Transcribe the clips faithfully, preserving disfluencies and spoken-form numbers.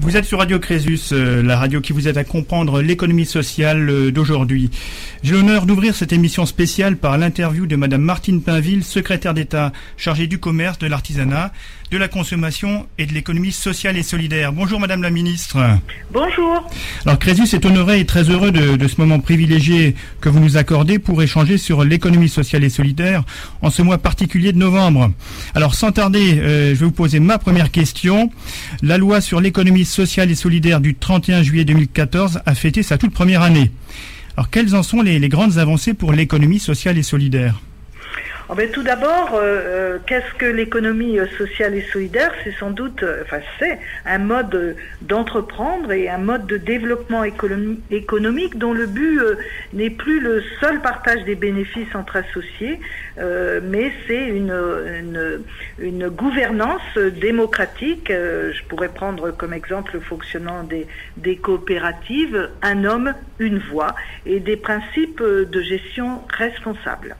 Vous êtes sur Radio Crésus, euh, la radio qui vous aide à comprendre l'économie sociale euh, d'aujourd'hui. J'ai l'honneur d'ouvrir cette émission spéciale par l'interview de Madame Martine Pinville, secrétaire d'État chargée du commerce, de l'artisanat, de la consommation et de l'économie sociale et solidaire. Bonjour Madame la Ministre. Bonjour. Alors Crésus est honoré et très heureux de, de ce moment privilégié que vous nous accordez pour échanger sur l'économie sociale et solidaire en ce mois particulier de novembre. Alors sans tarder, euh, je vais vous poser ma première question. La loi sur l'économie sociale et solidaire du trente et un juillet deux mille quatorze a fêté sa toute première année. Alors quelles en sont les, les grandes avancées pour l'économie sociale et solidaire ? Oh ben, tout d'abord, euh, qu'est-ce que l'économie sociale et solidaire ? C'est sans doute, euh, enfin c'est un mode d'entreprendre et un mode de développement économi- économique dont le but euh, n'est plus le seul partage des bénéfices entre associés, euh, mais c'est une, une, une gouvernance démocratique. Euh, je pourrais prendre comme exemple le fonctionnement des, des coopératives, un homme, une voix, et des principes de gestion responsables.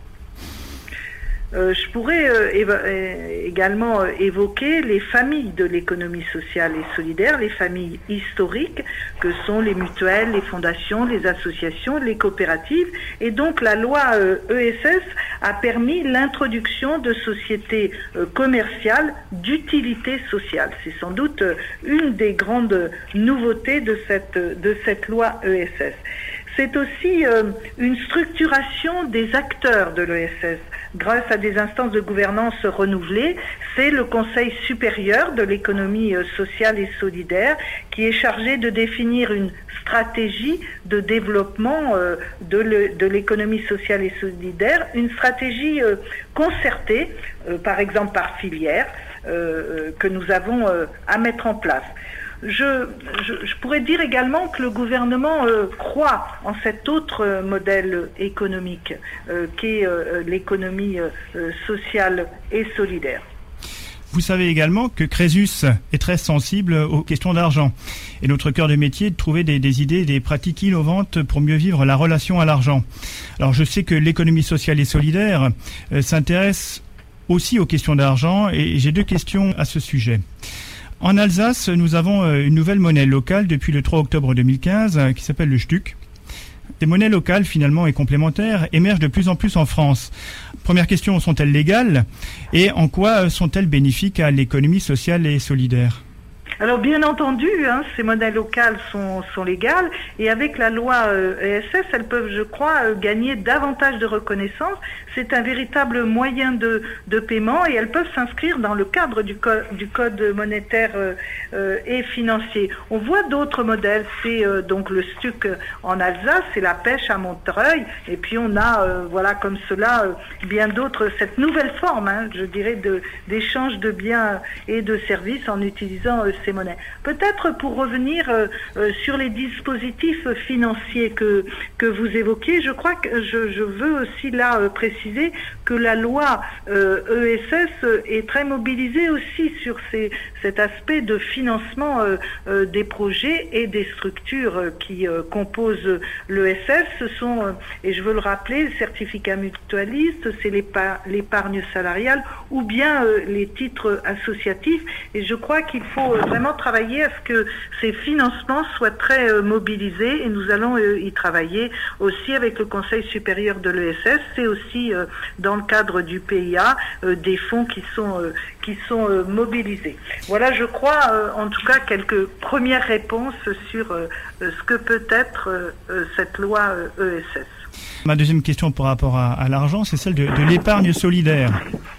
Euh, je pourrais euh, éva- euh, également euh, évoquer les familles de l'économie sociale et solidaire, les familles historiques que sont les mutuelles, les fondations, les associations, les coopératives. Et donc la loi euh, E S S a permis l'introduction de sociétés euh, commerciales d'utilité sociale. C'est sans doute euh, une des grandes nouveautés de cette, de cette loi E S S. C'est aussi euh, une structuration des acteurs de l'E S S grâce à des instances de gouvernance renouvelées. C'est le Conseil supérieur de l'économie euh, sociale et solidaire qui est chargé de définir une stratégie de développement euh, de, le, de l'économie sociale et solidaire, une stratégie euh, concertée, euh, par exemple par filière, euh, que nous avons euh, à mettre en place. Je, je, je pourrais dire également que le gouvernement euh, croit en cet autre euh, modèle économique euh, qu'est euh, l'économie euh, sociale et solidaire. Vous savez également que Crésus est très sensible aux questions d'argent. Et notre cœur de métier est de trouver des, des idées, des pratiques innovantes pour mieux vivre la relation à l'argent. Alors je sais que l'économie sociale et solidaire euh, s'intéresse aussi aux questions d'argent et j'ai deux questions à ce sujet. En Alsace, nous avons une nouvelle monnaie locale depuis le trois octobre deux mille quinze qui s'appelle le Stück. Des monnaies locales finalement et complémentaires émergent de plus en plus en France. Première question, sont-elles légales et en quoi sont-elles bénéfiques à l'économie sociale et solidaire ? Alors bien entendu, hein, ces monnaies locales sont, sont légales et avec la loi euh, E S S, elles peuvent, je crois, euh, gagner davantage de reconnaissance. C'est un véritable moyen de, de paiement et elles peuvent s'inscrire dans le cadre du, co- du code monétaire euh, euh, et financier. On voit d'autres modèles, c'est euh, donc le Stück en Alsace, c'est la pêche à Montreuil et puis on a, euh, voilà, comme cela, euh, bien d'autres, cette nouvelle forme, hein, je dirais, de, d'échange de biens et de services en utilisant euh, ces monnaies. Peut-être pour revenir euh, euh, sur les dispositifs financiers que que vous évoquez, je crois que je, je veux aussi là euh, préciser que la loi euh, E S S est très mobilisée aussi sur ces, cet aspect de financement euh, euh, des projets et des structures euh, qui euh, composent l'E S S. Ce sont, euh, et je veux le rappeler, le certificat mutualiste, c'est l'épa- l'épargne salariale ou bien euh, les titres associatifs. Et je crois qu'il faut euh, vraiment travailler à ce que ces financements soient très euh, mobilisés et nous allons euh, y travailler aussi avec le Conseil supérieur de l'E S S. C'est aussi euh, dans le cadre du P I A euh, des fonds qui sont, euh, qui sont euh, mobilisés. Voilà, je crois euh, en tout cas quelques premières réponses sur euh, ce que peut être euh, cette loi euh, E S S. Ma deuxième question par rapport à, à l'argent, c'est celle de, de l'épargne solidaire.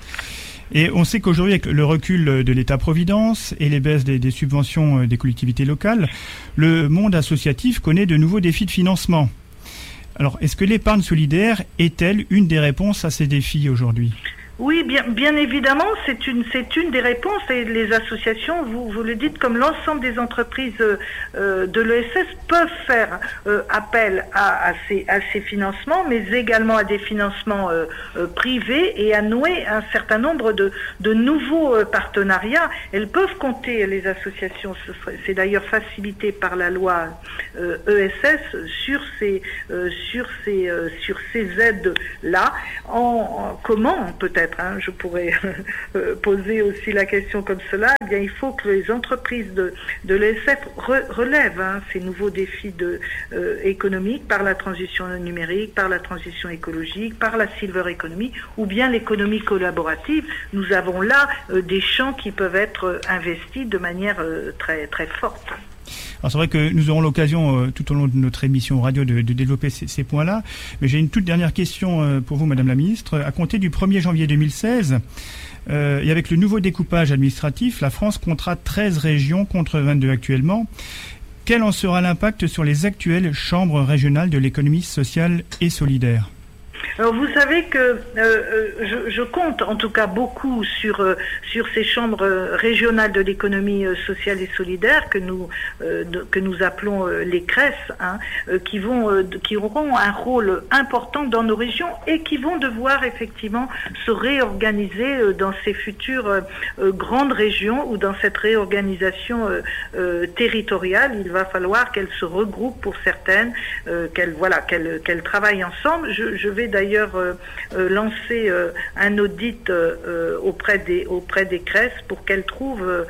Et on sait qu'aujourd'hui, avec le recul de l'État-providence et les baisses des, des subventions des collectivités locales, le monde associatif connaît de nouveaux défis de financement. Alors, est-ce que l'épargne solidaire est-elle une des réponses à ces défis aujourd'hui ? Oui, bien, bien évidemment, c'est une, c'est une des réponses et les associations, vous, vous le dites, comme l'ensemble des entreprises euh, de l'E S S peuvent faire euh, appel à, à, ces, à ces financements, mais également à des financements euh, euh, privés et à nouer un certain nombre de, de nouveaux euh, partenariats. Elles peuvent compter, les associations, c'est d'ailleurs facilité par la loi euh, E S S sur ces, euh, sur ces, euh, sur ces aides-là. En, en, comment peut-être peut-être, hein, je pourrais poser aussi la question comme cela, eh bien, il faut que les entreprises de, de l'E S F re, relèvent hein, ces nouveaux défis de, euh, économiques par la transition numérique, par la transition écologique, par la silver economy ou bien l'économie collaborative. Nous avons là euh, des champs qui peuvent être euh, investis de manière euh, très, très forte. Alors c'est vrai que nous aurons l'occasion euh, tout au long de notre émission radio de, de développer ces, ces points-là. Mais j'ai une toute dernière question euh, pour vous, Madame la Ministre. À compter du premier janvier deux mille seize, euh, et avec le nouveau découpage administratif, la France comptera treize régions contre vingt-deux actuellement. Quel en sera l'impact sur les actuelles chambres régionales de l'économie sociale et solidaire ? Alors vous savez que euh, je, je compte en tout cas beaucoup sur euh, sur ces chambres régionales de l'économie euh, sociale et solidaire que nous euh, de, que nous appelons euh, les C R E S, hein, euh, qui vont euh, qui auront un rôle important dans nos régions et qui vont devoir effectivement se réorganiser euh, dans ces futures euh, euh, grandes régions ou dans cette réorganisation euh, euh, territoriale. Il va falloir qu'elles se regroupent pour certaines, euh, qu'elles voilà qu'elles qu'elles travaillent ensemble. Je, je vais d'ailleurs euh, euh, lancer euh, un audit euh, auprès des auprès des C R E S pour qu'elles trouvent euh,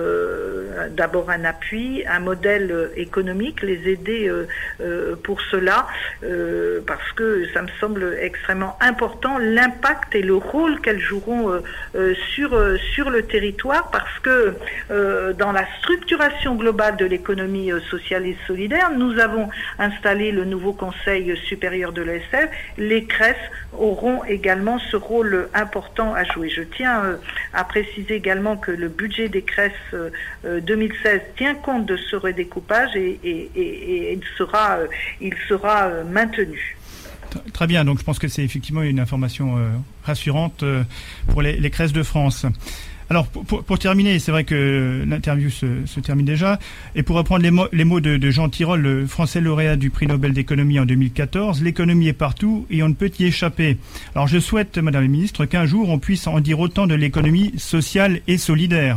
euh, d'abord un appui, un modèle euh, économique, les aider euh, euh, pour cela, euh, parce que ça me semble extrêmement important l'impact et le rôle qu'elles joueront euh, euh, sur euh, sur le territoire, parce que euh, dans la structuration globale de l'économie euh, sociale et solidaire, nous avons installé le nouveau Conseil supérieur de l'E S F. Les C R E S auront également ce rôle important à jouer. Je tiens euh, à préciser également que le budget des C R E S euh, deux mille seize tient compte de ce redécoupage et, et, et, et il sera, euh, il sera euh, maintenu. Très bien, donc je pense que c'est effectivement une information euh, rassurante euh, pour les, les C R E S de France. Alors, pour, pour, pour terminer, c'est vrai que l'interview se, se termine déjà, et pour reprendre les mots, les mots de, de Jean Tirole, le français lauréat du prix Nobel d'économie en deux mille quatorze, l'économie est partout et on ne peut y échapper. Alors, je souhaite, Madame la Ministre, qu'un jour on puisse en dire autant de l'économie sociale et solidaire.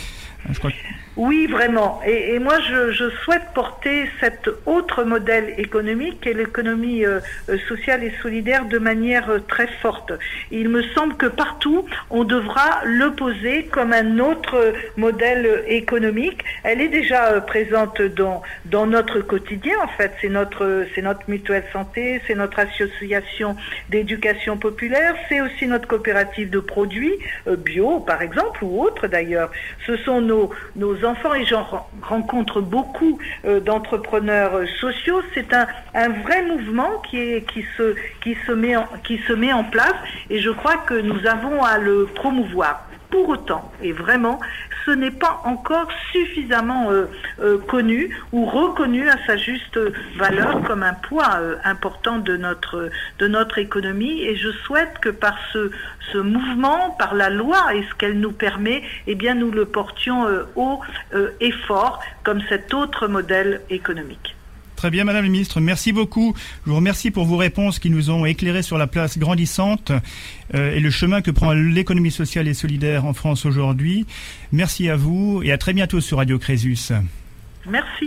Je crois que... Oui, vraiment. Et, et moi, je, je souhaite porter cet autre modèle économique qui est l'économie euh, sociale et solidaire de manière euh, très forte. Il me semble que partout, on devra le poser comme un autre euh, modèle économique. Elle est déjà euh, présente dans dans notre quotidien. En fait, c'est notre c'est notre mutuelle santé, c'est notre association d'éducation populaire, c'est aussi notre coopérative de produits euh, bio, par exemple, ou autres d'ailleurs. Ce sont nos nos enfants, et j'en rencontre beaucoup euh, d'entrepreneurs euh, sociaux. C'est un, un vrai mouvement qui est qui se qui se met en, qui se met en place, et je crois que nous avons à le promouvoir. Pour autant, et vraiment, ce n'est pas encore suffisamment euh, euh, connu ou reconnu à sa juste valeur comme un poids euh, important de notre de notre économie. Et je souhaite que par ce ce mouvement, par la loi et ce qu'elle nous permet, eh bien, nous le portions euh, haut euh, et fort comme cet autre modèle économique. Très bien, Madame la Ministre, merci beaucoup. Je vous remercie pour vos réponses qui nous ont éclairé sur la place grandissante euh, et le chemin que prend l'économie sociale et solidaire en France aujourd'hui. Merci à vous et à très bientôt sur Radio Crésus. Merci.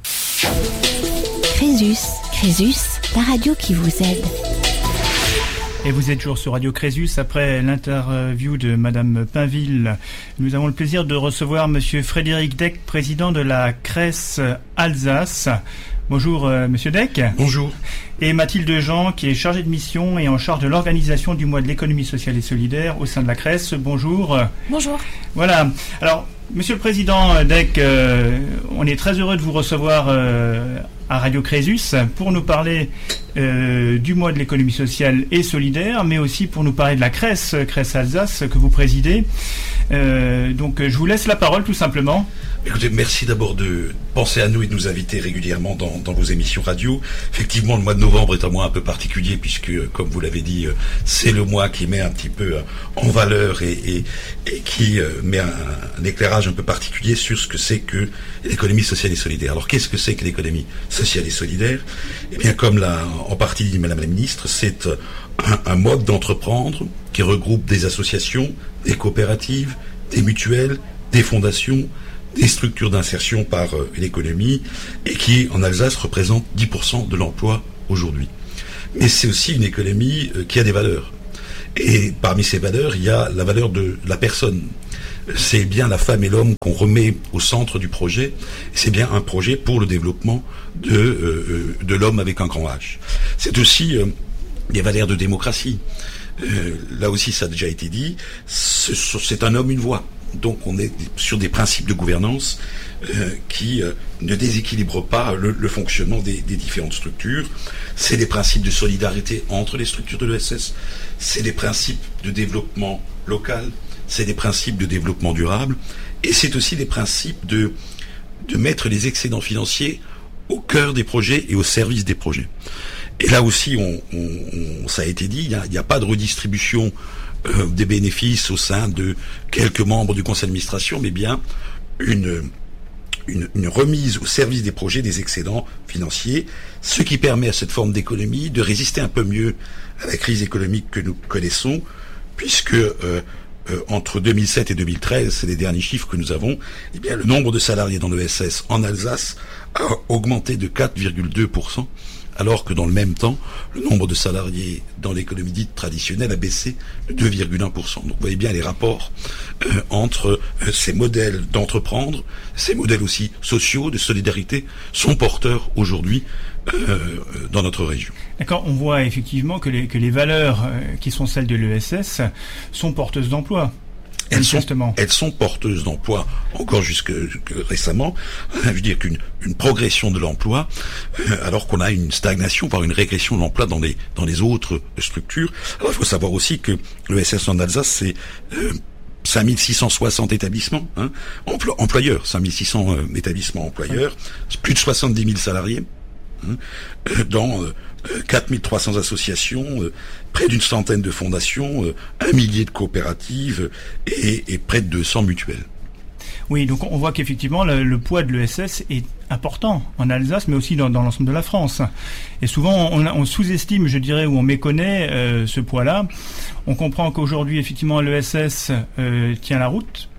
Crésus, Crésus, la radio qui vous aide. Et vous êtes toujours sur Radio Crésus. Après l'interview de Madame Pinville, nous avons le plaisir de recevoir Monsieur Frédéric Deck, président de la C R E S Alsace. Bonjour euh, Monsieur Deck. Bonjour. Et Mathilde Jean, qui est chargée de mission et en charge de l'organisation du mois de l'économie sociale et solidaire au sein de la C R E S. Bonjour. Bonjour. Voilà. Alors, Monsieur le Président Deck, euh, on est très heureux de vous recevoir euh, à Radio Crésus pour nous parler euh, du mois de l'économie sociale et solidaire, mais aussi pour nous parler de la C R E S, C R E S Alsace, que vous présidez. Euh, donc, je vous laisse la parole tout simplement. Écoutez, merci d'abord de penser à nous et de nous inviter régulièrement dans, dans vos émissions radio. Effectivement, le mois de novembre est un mois un peu particulier puisque, comme vous l'avez dit, c'est le mois qui met un petit peu en valeur et, et, et qui met un, un éclairage un peu particulier sur ce que c'est que l'économie sociale et solidaire. Alors, qu'est-ce que c'est que l'économie sociale et solidaire ? Eh bien, comme l'a en partie dit Madame la Ministre, c'est un, un mode d'entreprendre qui regroupe des associations, des coopératives, des mutuelles, des fondations, des structures d'insertion par euh, l'économie, et qui, en Alsace, représente dix pour cent de l'emploi aujourd'hui. Mais c'est aussi une économie euh, qui a des valeurs. Et parmi ces valeurs, il y a la valeur de la personne. C'est bien la femme et l'homme qu'on remet au centre du projet. C'est bien un projet pour le développement de, euh, de l'homme avec un grand H. C'est aussi euh, des valeurs de démocratie. Euh, là aussi, ça a déjà été dit. C'est un homme, une voix. Donc on est sur des principes de gouvernance euh, qui euh, ne déséquilibrent pas le, le fonctionnement des, des différentes structures. C'est des principes de solidarité entre les structures de l'E S S. C'est des principes de développement local. C'est des principes de développement durable, et c'est aussi des principes de, de mettre les excédents financiers au cœur des projets et au service des projets. Et là aussi, on, on, on, ça a été dit, il n'y a, a pas de redistribution euh, des bénéfices au sein de quelques membres du conseil d'administration, mais bien une, une, une remise au service des projets des excédents financiers, ce qui permet à cette forme d'économie de résister un peu mieux à la crise économique que nous connaissons, puisque euh, Euh, entre deux mille sept et deux mille treize, c'est les derniers chiffres que nous avons, eh bien, le nombre de salariés dans l'E S S en Alsace a augmenté de quatre virgule deux pour cent, alors que dans le même temps, le nombre de salariés dans l'économie dite traditionnelle a baissé de deux virgule un pour cent. Donc vous voyez bien les rapports euh, entre euh, ces modèles d'entreprendre, ces modèles aussi sociaux, de solidarité, sont porteurs aujourd'hui euh, dans notre région. D'accord, on voit effectivement que les, que les valeurs euh, qui sont celles de l'E S S sont porteuses d'emploi. Elles sont, elles sont porteuses d'emploi encore jusque, jusque récemment. Je veux dire qu'une une progression de l'emploi, euh, alors qu'on a une stagnation, voire une régression de l'emploi dans les dans les autres structures. Alors il faut savoir aussi que l'E S S en Alsace, c'est euh, cinq mille six cent soixante établissements, hein, emplo employeurs, cinq mille six cents euh, établissements employeurs, plus de soixante-dix mille salariés, hein, euh, dans euh, quatre mille trois cents associations, euh, près d'une centaine de fondations, euh, un millier de coopératives et, et près de deux cents mutuelles. Oui, donc on voit qu'effectivement le, le poids de l'E S S est important en Alsace, mais aussi dans, dans l'ensemble de la France. Et souvent on, on sous-estime, je dirais, ou on méconnaît euh, ce poids-là. On comprend qu'aujourd'hui, effectivement, l'E S S euh, tient la route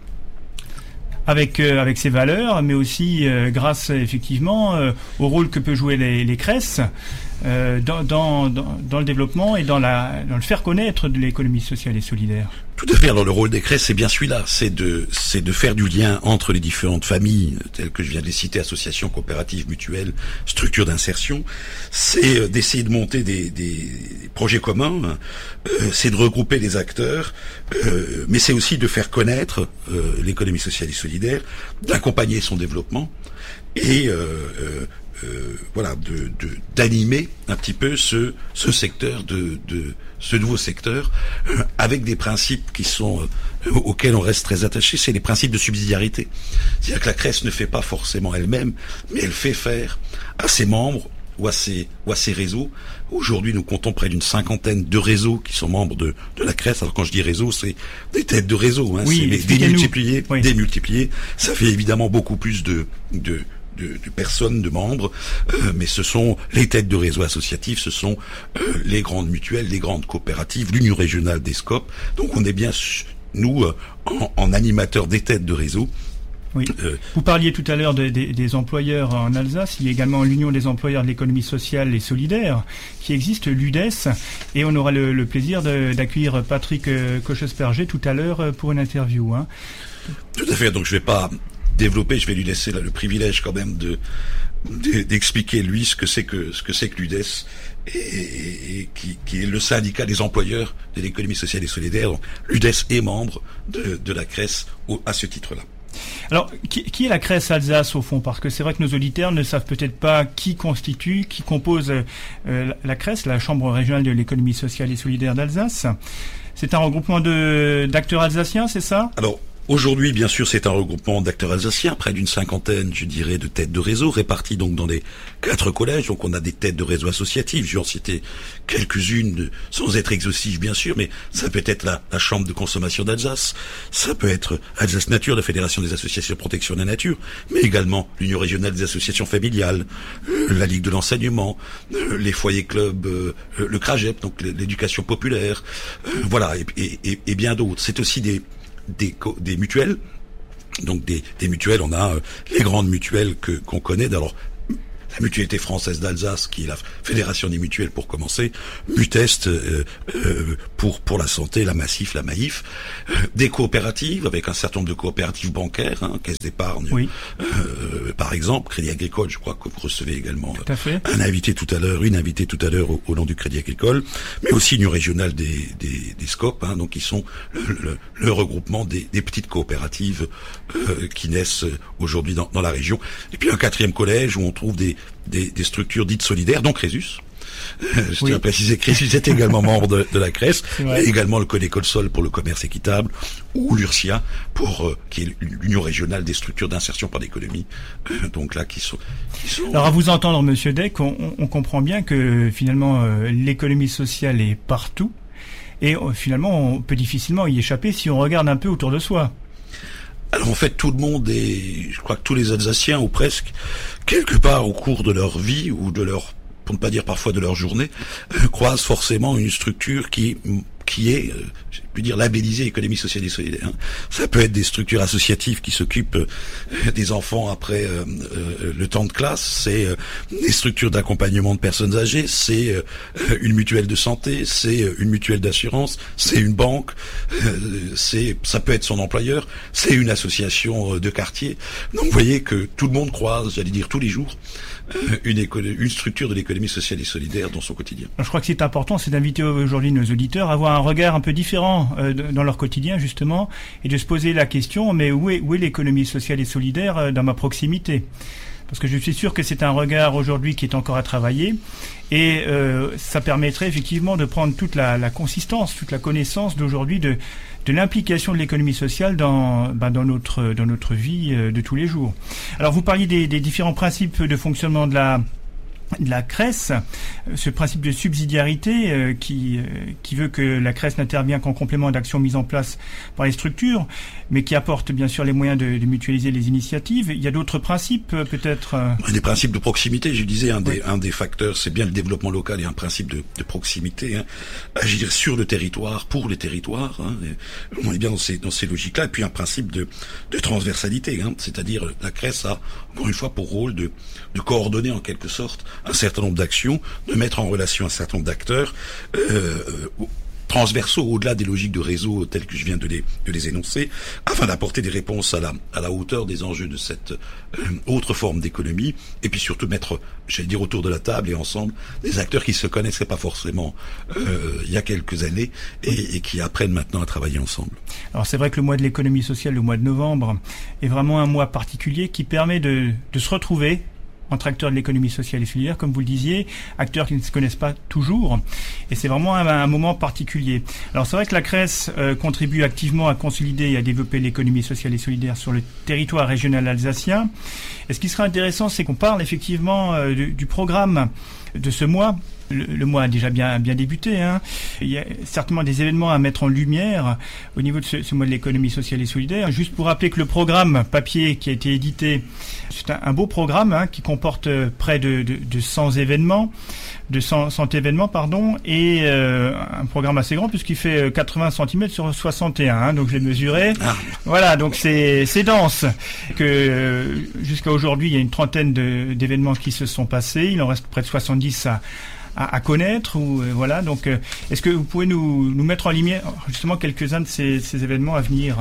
avec euh, avec ses valeurs, mais aussi euh, grâce effectivement euh, au rôle que peut jouer les, les CRES euh, dans, dans, dans, dans le développement et dans, la, dans le faire connaître de l'économie sociale et solidaire. Tout à fait. Alors le rôle des CRES, c'est bien celui-là, c'est de c'est de faire du lien entre les différentes familles, telles que je viens de les citer, associations, coopératives, mutuelles, structures d'insertion. C'est d'essayer de monter des, des projets communs, euh, c'est de regrouper les acteurs, euh, mais c'est aussi de faire connaître euh, l'économie sociale et solidaire, d'accompagner son développement et euh, euh, Euh, voilà, de, de d'animer un petit peu ce ce secteur de de ce nouveau secteur euh, avec des principes qui sont euh, auxquels on reste très attaché. C'est les principes de subsidiarité. C'est-à-dire que la CRES ne fait pas forcément elle-même, mais elle fait faire à ses membres ou à ses ou à ses réseaux. Aujourd'hui, nous comptons près d'une cinquantaine de réseaux qui sont membres de de la CRES. Alors quand je dis réseau, c'est des têtes de réseau, hein, oui, c'est des démultipliés, oui. démultipliés. Ça fait évidemment beaucoup plus de de De, de personnes, de membres, euh, mais ce sont les têtes de réseaux associatifs, ce sont euh, les grandes mutuelles, les grandes coopératives, l'Union régionale des SCOP. Donc on est bien, nous, euh, en, en animateurs des têtes de réseau. Oui. Euh, Vous parliez tout à l'heure de, de, des employeurs en Alsace. Il y a également l'Union des employeurs de l'économie sociale et solidaire qui existe, l'U D E S, et on aura le, le plaisir d'accueillir Patrick euh, Cochesperger tout à l'heure pour une interview. Hein. Tout à fait, donc je vais pas développer, je vais lui laisser là, le privilège quand même de d'expliquer lui ce que c'est que ce que c'est que l'U D E S et, et, et qui, qui est le syndicat des employeurs de l'économie sociale et solidaire. L'U D E S est membre de, de la CRES au, à ce titre-là. Alors, qui, qui est la CRES Alsace au fond? Parce que c'est vrai que nos auditeurs ne savent peut-être pas qui constitue, qui compose euh, la CRES, la Chambre régionale de l'économie sociale et solidaire d'Alsace. C'est un regroupement de d'acteurs alsaciens, c'est ça? Alors, aujourd'hui, bien sûr, c'est un regroupement d'acteurs alsaciens, près d'une cinquantaine, je dirais, de têtes de réseau, réparties donc dans les quatre collèges. Donc on a des têtes de réseau associatifs, je vais en citer quelques-unes, sans être exhaustif, bien sûr, mais ça peut être la, la Chambre de consommation d'Alsace, ça peut être Alsace Nature, la Fédération des associations de protection de la nature, mais également l'Union régionale des associations familiales, euh, la Ligue de l'enseignement, euh, les foyers clubs, euh, le CRAGEP, donc l'éducation populaire, euh, voilà, et, et, et, et bien d'autres. C'est aussi des Des, des mutuelles, donc des, des mutuelles, on a euh, les grandes mutuelles que qu'on connaît. Alors la Mutualité française d'Alsace, qui est la fédération des mutuelles pour commencer, Mutest euh, euh, pour pour la santé, la Massif, la Maïf, euh, des coopératives avec un certain nombre de coopératives bancaires, hein, caisse d'épargne, oui. euh, par exemple, Crédit Agricole, je crois que vous recevez également tout à fait. un invité tout à l'heure, une invitée tout à l'heure au, au nom du Crédit Agricole, mais aussi l'Union régionale des des, des SCOP, hein, donc qui sont le, le, le regroupement des, des petites coopératives euh, qui naissent aujourd'hui dans, dans la région. Et puis un quatrième collège où on trouve des, des, des structures dites solidaires, donc Crésus. Euh, je tiens oui. à préciser que Crésus est également membre de, de la C R E S, et également le Codécolsol pour le commerce équitable, ou l'URSIA, pour euh, qui est l'Union régionale des structures d'insertion par l'économie. Euh, donc là, qui sont, qui sont... Alors à vous entendre, Monsieur Deck, on, on comprend bien que finalement euh, l'économie sociale est partout, et euh, finalement on peut difficilement y échapper si on regarde un peu autour de soi. Alors en fait, tout le monde est, je crois que tous les Alsaciens, ou presque, quelque part au cours de leur vie, ou de leur, pour ne pas dire parfois de leur journée, euh, croisent forcément une structure qui qui est, euh, je peux dire, labellisée économie sociale et solidaire. Hein. Ça peut être des structures associatives qui s'occupent euh, des enfants après euh, euh, le temps de classe, c'est euh, des structures d'accompagnement de personnes âgées, c'est euh, une mutuelle de santé, c'est euh, une mutuelle d'assurance, c'est une banque, euh, c'est, ça peut être son employeur, c'est une association de quartier. Donc vous voyez que tout le monde croise, j'allais dire tous les jours, Une, éco- une structure de l'économie sociale et solidaire dans son quotidien. Je crois que c'est important, c'est d'inviter aujourd'hui nos auditeurs à avoir un regard un peu différent euh, de, dans leur quotidien justement, et de se poser la question, mais où est, où est l'économie sociale et solidaire euh, dans ma proximité ? Parce que je suis sûr que c'est un regard aujourd'hui qui est encore à travailler, et euh, ça permettrait effectivement de prendre toute la, la consistance, toute la connaissance d'aujourd'hui de de l'implication de l'économie sociale dans, ben dans notre dans notre vie de tous les jours. Alors vous parliez des, des différents principes de fonctionnement de la de la C R E S, ce principe de subsidiarité euh, qui euh, qui veut que la C R E S n'intervient qu'en complément d'actions mises en place par les structures, mais qui apporte bien sûr les moyens de, de mutualiser les initiatives. Il y a d'autres principes euh, peut-être euh... Des principes de proximité, je disais, un des, oui. un des facteurs, c'est bien le développement local et un principe de, de proximité, hein. Agir sur le territoire, pour les territoires, hein. On est bien dans ces, dans ces logiques-là, et puis un principe de, de transversalité, hein. C'est-à-dire la C R E S a, encore une fois, pour rôle de, de coordonner en quelque sorte un certain nombre d'actions, de mettre en relation un certain nombre d'acteurs euh, transversaux au-delà des logiques de réseau telles que je viens de les, de les énoncer, afin d'apporter des réponses à la, à la hauteur des enjeux de cette euh, autre forme d'économie, et puis surtout mettre, j'allais dire, autour de la table et ensemble des acteurs qui se connaissaient pas forcément euh, il y a quelques années et, et qui apprennent maintenant à travailler ensemble. Alors c'est vrai que le mois de l'économie sociale, le mois de novembre, est vraiment un mois particulier qui permet de, de se retrouver entre acteurs de l'économie sociale et solidaire, comme vous le disiez, acteurs qui ne se connaissent pas toujours. Et c'est vraiment un, un moment particulier. Alors c'est vrai que la C R E S euh, contribue activement à consolider et à développer l'économie sociale et solidaire sur le territoire régional alsacien. Et ce qui sera intéressant, c'est qu'on parle effectivement euh, du, du programme de ce mois. Le, le mois a déjà bien, bien débuté, hein. Il y a certainement des événements à mettre en lumière au niveau de ce, ce mois de l'économie sociale et solidaire. Juste pour rappeler que le programme papier qui a été édité, c'est un, un beau programme, hein, qui comporte près de, de, de cent événements, de cent, cent événements, pardon, et euh, un programme assez grand puisqu'il fait quatre-vingts centimètres sur soixante et un, hein, donc je l'ai mesuré. Ah. Voilà, donc c'est, c'est dense. Que euh, jusqu'à aujourd'hui, il y a une trentaine de, d'événements qui se sont passés. Il en reste près de soixante-dix à À, à connaître, ou euh, voilà. Donc, euh, est-ce que vous pouvez nous, nous mettre en lumière justement quelques-uns de ces, ces événements à venir?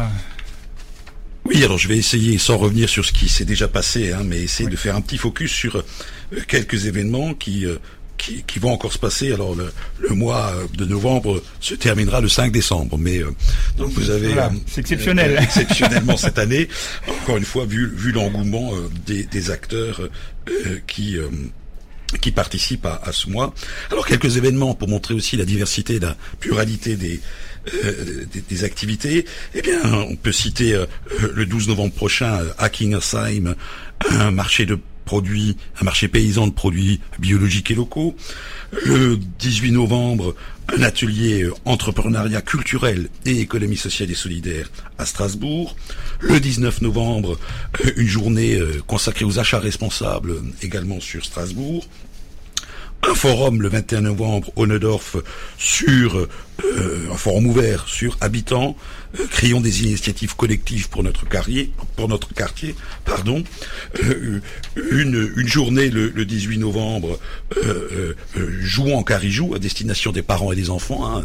Oui, alors je vais essayer, sans revenir sur ce qui s'est déjà passé, hein, mais essayer oui. de faire un petit focus sur euh, quelques événements qui, euh, qui qui vont encore se passer. Alors le, le mois de novembre se terminera le cinq décembre, mais euh, donc vous avez voilà, euh, c'est exceptionnel, euh, exceptionnellement cette année. Encore une fois, vu vu l'engouement euh, des, des acteurs euh, qui euh, qui participent à, à ce mois. Alors quelques événements pour montrer aussi la diversité et la pluralité des, euh, des, des activités. Eh bien, on peut citer euh, le douze novembre prochain à Kingersheim, un marché de produits, un marché paysan de produits biologiques et locaux. Le dix-huit novembre, un atelier entrepreneuriat culturel et économie sociale et solidaire à Strasbourg. Le dix-neuf novembre, une journée consacrée aux achats responsables également sur Strasbourg. un forum le vingt et un novembre au Neudorf sur euh, un forum ouvert sur habitants, euh, créons des initiatives collectives pour notre quartier, pour notre quartier, pardon. Euh, une, une journée le, le dix-huit novembre, euh, euh, jouons en Carijou à destination des parents et des enfants. Hein,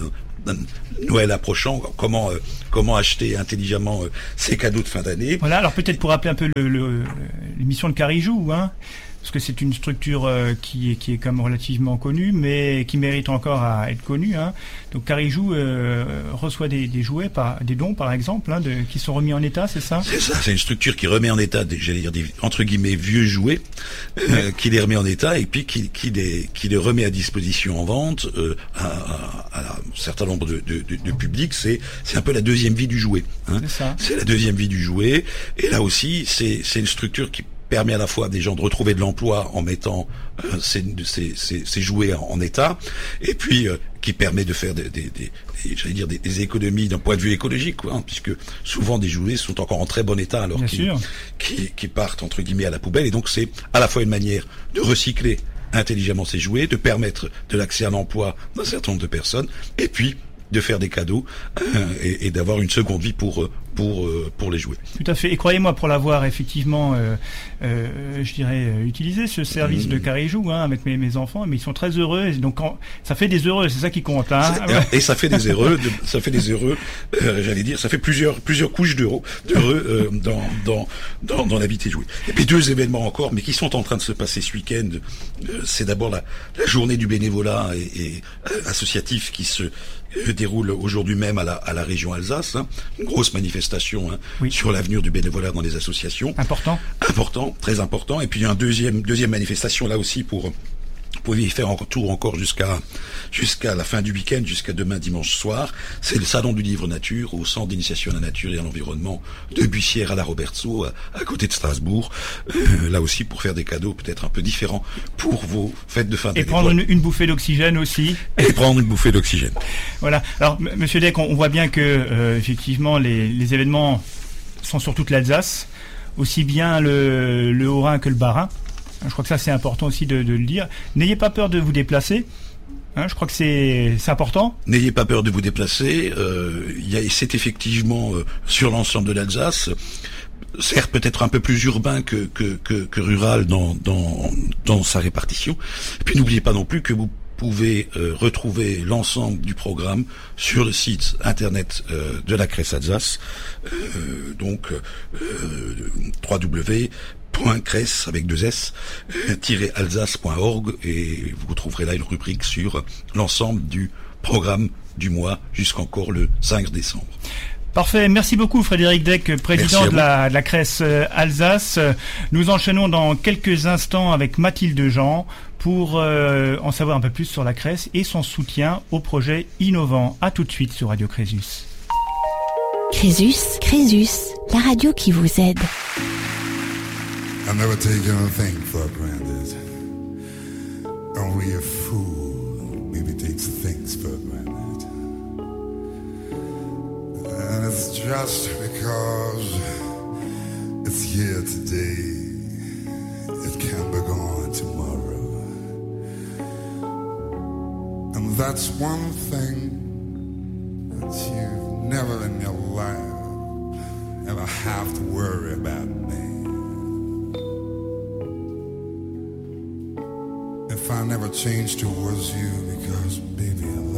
Noël approchant, comment euh, comment acheter intelligemment euh, ses cadeaux de fin d'année. Voilà, alors peut-être pour rappeler un peu le, le, l'émission de Carijou, hein, parce que c'est une structure euh, qui est qui est quand même relativement connue, mais qui mérite encore à être connue. Hein. Donc Carijou euh, reçoit des, des jouets, par, des dons par exemple, hein, de, qui sont remis en état, c'est ça ? C'est ça, c'est une structure qui remet en état, des, j'allais dire des entre guillemets vieux jouets, euh, qui les remet en état et puis qui qui les qui les remet à disposition en vente euh, à, à, à un certain nombre de, de, de, de publics. C'est c'est un peu la deuxième vie du jouet. Hein. C'est ça. C'est la deuxième vie du jouet. Et là aussi, c'est c'est une structure qui permet à la fois à des gens de retrouver de l'emploi en mettant euh, ces, ces, ces, ces jouets en, en état, et puis euh, qui permet de faire des, des, des, des j'allais dire des, des économies d'un point de vue écologique, quoi, hein, puisque souvent des jouets sont encore en très bon état alors qu'ils qui, qui partent entre guillemets à la poubelle, et donc c'est à la fois une manière de recycler intelligemment ces jouets, de permettre de l'accès à l'emploi d'un certain nombre de personnes, et puis de faire des cadeaux euh, et, et d'avoir une seconde vie pour pour euh, pour les jouets. Tout à fait. Et croyez-moi, pour l'avoir effectivement, euh, euh, je dirais, euh, utilisé ce service mmh. de Carijou hein, avec mes, mes enfants, mais ils sont très heureux. Et donc quand, ça fait des heureux, c'est ça qui compte. Hein. Et ça fait des heureux, de, ça fait des heureux. Euh, j'allais dire, ça fait plusieurs plusieurs couches d'euros d'heureux euh, dans dans dans dans la vie des jouets. Et puis deux événements encore, mais qui sont en train de se passer ce week-end. Euh, c'est d'abord la la journée du bénévolat et, et euh, associatif qui se déroule aujourd'hui même à la, à la région Alsace, hein, une grosse manifestation hein, oui. sur l'avenir du bénévolat dans les associations. Important. Important, très important. Et puis il y a une deuxième, deuxième manifestation là aussi pour... Vous pouvez y faire en retour encore jusqu'à jusqu'à la fin du week-end, jusqu'à demain dimanche soir. C'est le salon du livre nature au centre d'initiation à la nature et à l'environnement de Bussière à la Robertso, à, à côté de Strasbourg. Euh, là aussi pour faire des cadeaux peut-être un peu différents pour vos fêtes de fin d'année. Et prendre une, une bouffée d'oxygène aussi. Et prendre une bouffée d'oxygène. Voilà. Alors M- Monsieur Deck, on, on voit bien que euh, effectivement les, les événements sont sur toute l'Alsace, aussi bien le, le Haut-Rhin que le Bas-Rhin. Je crois que ça c'est important aussi de, de le dire. N'ayez pas peur de vous déplacer. Hein, je crois que c'est, c'est important. N'ayez pas peur de vous déplacer. Euh, y a, c'est effectivement euh, sur l'ensemble de l'Alsace, certes peut-être un peu plus urbain que, que, que, que rural dans, dans, dans sa répartition. Et puis n'oubliez pas non plus que vous pouvez euh, retrouver l'ensemble du programme sur le site internet euh, de la Cresse Alsace, euh, donc euh, w point cresse avec deux s tiret alsace point org, et vous trouverez là une rubrique sur l'ensemble du programme du mois jusqu'encore le cinq décembre. Parfait, merci beaucoup Frédéric Deck, président de la, de la Cresse Alsace. Nous enchaînons dans quelques instants avec Mathilde Jean pour euh, en savoir un peu plus sur la Cresse et son soutien au projet innovant. À tout de suite sur Radio Crésus. Crésus, Crésus, la radio qui vous aide. I never take anything for granted. Only a fool maybe takes things for granted. And it's just because it's here today, it can't be gone tomorrow. And that's one thing that you never in your life ever have to worry about me. If I never change towards you, because baby I